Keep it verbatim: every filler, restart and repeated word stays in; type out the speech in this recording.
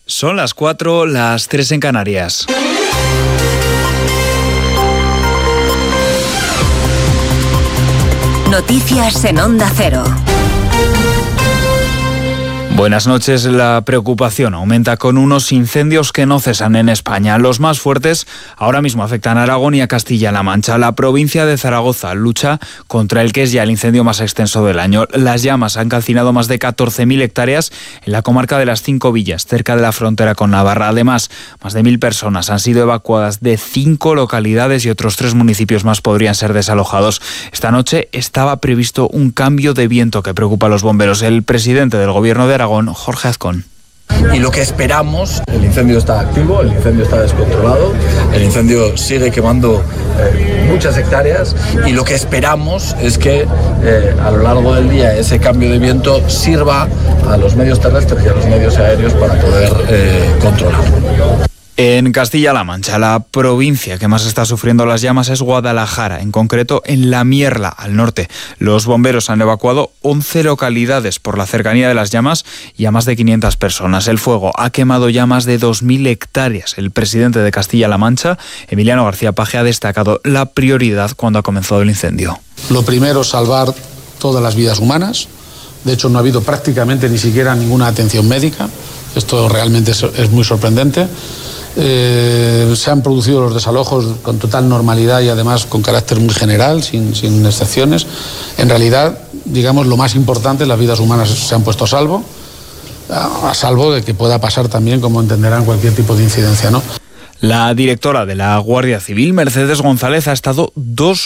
Son las cuatro, las tres en Canarias. Noticias en Onda Cero. Buenas noches. La preocupación aumenta con unos incendios que no cesan en España. Los más fuertes ahora mismo afectan a Aragón y a Castilla-La Mancha. La provincia de Zaragoza lucha contra el que es ya el incendio más extenso del año. Las llamas han calcinado más de catorce mil hectáreas en la comarca de las Cinco Villas, cerca de la frontera con Navarra. Además, más de mil personas han sido evacuadas de cinco localidades y otros tres municipios más podrían ser desalojados. Esta noche estaba previsto un cambio de viento que preocupa a los bomberos. El presidente del Gobierno de Aragón, Jorge Azcón. Y lo que esperamos, el incendio está activo, el incendio está descontrolado, el incendio sigue quemando eh, muchas hectáreas y lo que esperamos es que eh, a lo largo del día ese cambio de viento sirva a los medios terrestres y a los medios aéreos para poder eh, controlarlo. En Castilla-La Mancha, la provincia que más está sufriendo las llamas es Guadalajara, en concreto en La Mierla, al norte. Los bomberos han evacuado once localidades por la cercanía de las llamas y a más de quinientas personas. El fuego ha quemado ya más de dos mil hectáreas. El presidente de Castilla-La Mancha, Emiliano García Paje, ha destacado la prioridad cuando ha comenzado el incendio. Lo primero, salvar todas las vidas humanas. De hecho, no ha habido prácticamente ni siquiera ninguna atención médica. Esto realmente es, es muy sorprendente. Eh, se han producido los desalojos con total normalidad y además con carácter muy general, sin, sin excepciones. En realidad, digamos, lo más importante, las vidas humanas se han puesto a salvo, a, a salvo de que pueda pasar también, como entenderán, cualquier tipo de incidencia, ¿no? La directora de la Guardia Civil, Mercedes González, ha estado dos